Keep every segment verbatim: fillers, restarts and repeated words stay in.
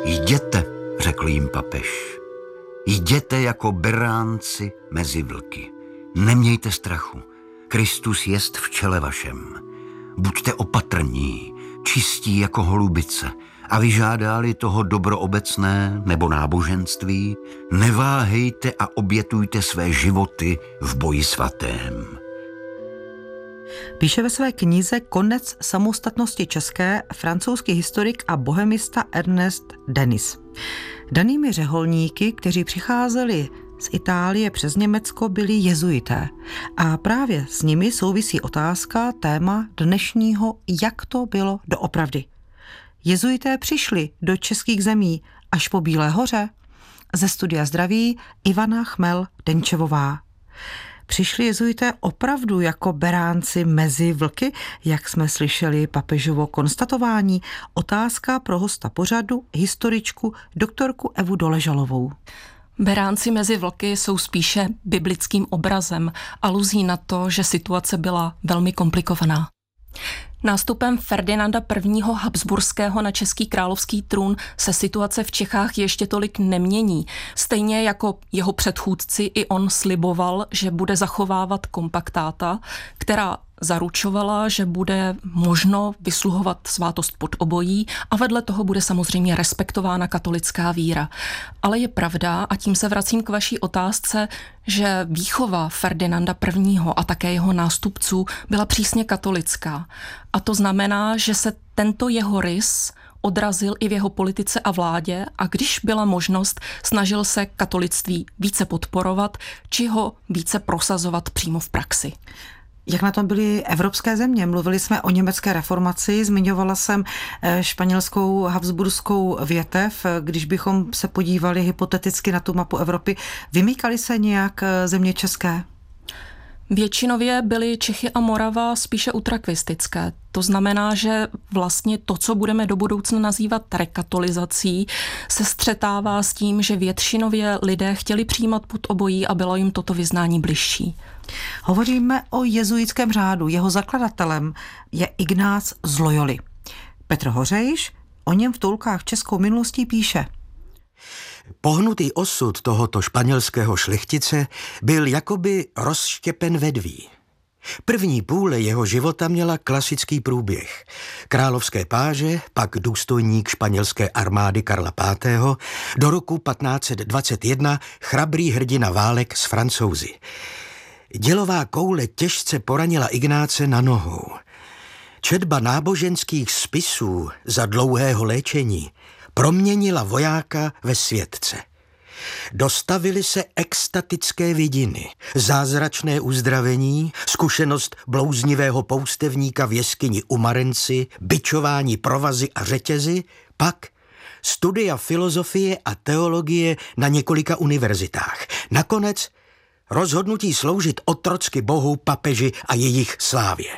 Jděte, řekl jim papež. Jděte jako beránci mezi vlky. Nemějte strachu. Kristus jest v čele vašem. Buďte opatrní, čistí jako holubice a vyžádá-li toho dobro obecné nebo náboženství, neváhejte a obětujte své životy v boji svatém. Píše ve své knize Konec samostatnosti české francouzský historik a bohemista Ernest Denis. Danými řeholníky, kteří přicházeli z Itálie přes Německo, byli jezuité. A právě s nimi souvisí otázka, téma dnešního, jak to bylo doopravdy. Jezuité přišli do českých zemí až po Bílé hoře. Ze Studia zdraví Ivana Chmel-Denčevová. Přišli jezuité opravdu jako beránci mezi vlky, jak jsme slyšeli papežovo konstatování? Otázka pro hosta pořadu, historičku, doktorku Evu Doležalovou. Beránci mezi vlky jsou spíše biblickým obrazem, aluzí na to, že situace byla velmi komplikovaná. Nástupem Ferdinanda prvního. Habsburského na český královský trůn se situace v Čechách ještě tolik nemění. Stejně jako jeho předchůdci i on sliboval, že bude zachovávat kompaktáta, která zaručovala, že bude možno vysluhovat svátost pod obojí a vedle toho bude samozřejmě respektována katolická víra. Ale je pravda, a tím se vracím k vaší otázce, že výchova Ferdinanda prvního. a také jeho nástupců byla přísně katolická. A to znamená, že se tento jeho rys odrazil i v jeho politice a vládě a když byla možnost, snažil se katolictví více podporovat či ho více prosazovat přímo v praxi. Jak na tom byly evropské země? Mluvili jsme o německé reformaci, zmiňovala jsem španělskou habsburskou větev. Když bychom se podívali hypoteticky na tu mapu Evropy, vymýkaly se nějak země české? Většinově byly Čechy a Morava spíše utrakvistické. To znamená, že vlastně to, co budeme do budoucna nazývat rekatolizací, se střetává s tím, že většinově lidé chtěli přijímat pod obojí a bylo jim toto vyznání bližší. Hovoříme o jezuitském řádu. Jeho zakladatelem je Ignác z Loyoli. Petr Hořejš o něm v Toulkách českou minulostí píše. Pohnutý osud tohoto španělského šlechtice byl jakoby rozštěpen ve dví. První půle jeho života měla klasický průběh. Královské páže, pak důstojník španělské armády Karla pátého. Do roku patnáct set dvacet jedna chrabrý hrdina válek s Francouzi. Dělová koule těžce poranila Ignáce na nohou. Četba náboženských spisů za dlouhého léčení proměnila vojáka ve světce. Dostavily se extatické vidiny, zázračné uzdravení, zkušenost blouznivého poustevníka v jeskyni u Marenci, bičování provazy a řetězy, pak studia filozofie a teologie na několika univerzitách. Nakonec rozhodnutí sloužit otrocky Bohu, papeži a jejich slávě.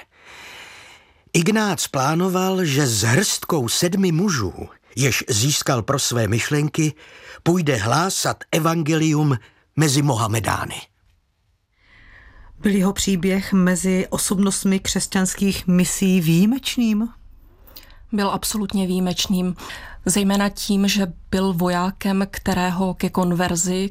Ignác plánoval, že s hrstkou sedmi mužů, jež získal pro své myšlenky, půjde hlásat evangelium mezi Mohamedány. Byl jeho příběh mezi osobnostmi křesťanských misí výjimečným? Byl absolutně výjimečným, zejména tím, že byl vojákem, kterého ke konverzi,